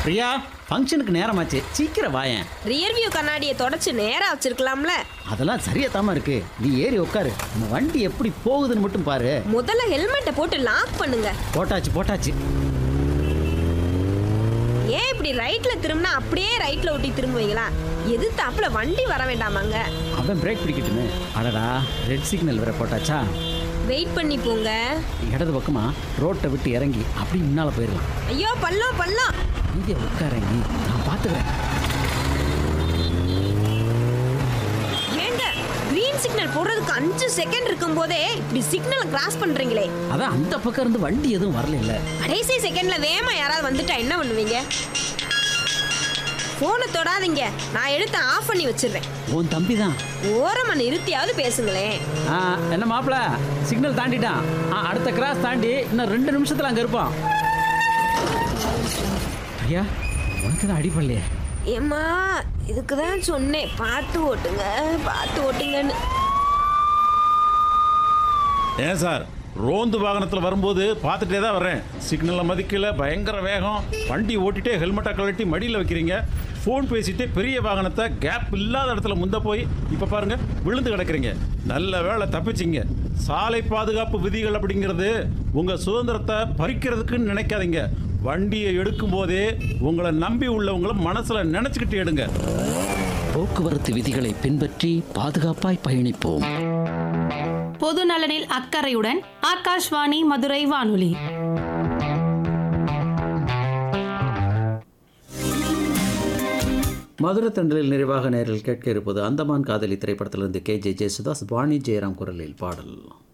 பிரியா, ஃபங்க்ஷனுக்கு நேரமாச்சு, சீக்கிரம் வாயேன். ரியர் வியூ கண்ணாடியை தொடச்சு நேரா வச்சிருக்கலாம்ல. அதெல்லாம் சரியா தாமா இருக்கு. நீ ஏறி உட்காரு. நம்ம வண்டி எப்படி போகுதுன்னு மட்டும் பாரு. முதல்ல ஹெல்மெட்டை போட்டு லாக் பண்ணுங்க. போட்டாச்சு. ஏன் இப்படி ரைட்ல திரும்பினா அப்படியே ரைட்ல ஒட்டி திரும்புவீங்களா? எதிர்த்தாப்புல வண்டி வர வேண்டாமாங்க? அவன் பிரேக் பிடிக்கட்டுமே. அடடா, ரெட் சிக்னல் வேற போட்டாச்சா? வெயிட் பண்ணி போங்க. இடது பக்கமா ரோட்டை விட்டு இறங்கி அப்படி முன்னால போயிடலாம். ஐயோ பள்ளம். இங்கே உட்காரங்கி, நான் பார்த்துக்கிறேன். ஏங்க கிரீன் சிக்னல் போடுறதுக்கு 5 செகண்ட் இருக்கும் போதே இப்படி சிக்னலை கிராஸ் பண்றீங்களே? அதான் அந்த பக்கம் இருந்து வண்டி எதுவும் வரல இல்ல. கடைசி செகண்ட்ல வேகமா யாராவது வந்துட்டா என்ன பண்ணுவீங்க? போனை தொடாதீங்க, நான் எடுத்து ஆஃப் பண்ணி வச்சிடுறேன். உன் தம்பி தான். ஓரமா நிறுத்தியாவது பேசுங்களேன். என்ன மாப்பிள, சிக்னல் தாண்டிட்டான். அடுத்த கிராஸ் தாண்டி இன்னும் 2 நிமிஷத்துல அங்க இருப்பான். ஐயா, உனக்கு தான் அடிப்படலையே. ஏம்மா, இதுக்கு தான் சொன்னேன் பார்த்து ஓட்டுங்கன்னு. ஏன் சார், ரோந்து வாகனத்தில் வரும்போது பார்த்துட்டே தான் வர்றேன். சிக்னலில் மதிக்கல, பயங்கர வேகம். வண்டி ஓட்டிகிட்டே ஹெல்மெட்டை கழட்டி மடியில் வைக்கிறீங்க. ஃபோன் பேசிட்டு பெரிய வாகனத்தை கேப் இல்லாத இடத்துல முந்த போய் இப்போ பாருங்க விழுந்து கிடக்குறீங்க. நல்ல வேளை தப்பிச்சிங்க. சாலை பாதுகாப்பு விதிகள் அப்படிங்கிறது உங்கள் சுதந்திரத்தை பறிக்கிறதுக்குன்னு நினைக்காதீங்க. வண்டியை எடுக்கும் போதே உங்களை நம்பி உள்ளவங்களை மனசில் நினச்சிக்கிட்டு எடுங்க. போக்குவரத்து விதிகளை பின்பற்றி பாதுகாப்பாய் பயணிப்போம். பொது நலனில் அக்கறையுடன் ஆகாஷ்வாணி மதுரை வானொலி. மதுரை தண்டலில் நிறைவாக நேரில் கேட்க இருப்பது அந்தமான் காதலி திரைப்படத்திலிருந்து கே.ஜே. ஜேசுதாஸ், வாணி ஜெயராம் குரலில் பாடல்.